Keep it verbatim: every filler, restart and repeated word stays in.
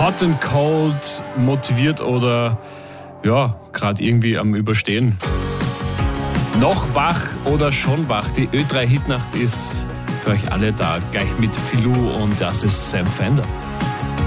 Hot and cold, motiviert oder ja, gerade irgendwie am Überstehen. Noch wach oder schon wach? Die Ö drei Hitnacht ist für euch alle da, gleich mit Filou und das ist Sam Fender.